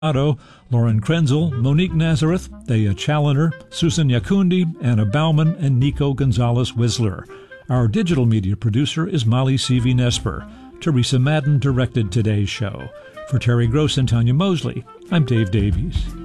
Lauren Krenzel, Monique Nazareth, Thea Challoner, Susan Yakundi, Anna Bauman, and Nico Gonzalez-Whistler. Our digital media producer is Molly C.V. Nesper. Teresa Madden directed today's show. For Terry Gross and Tanya Mosley, I'm Dave Davies.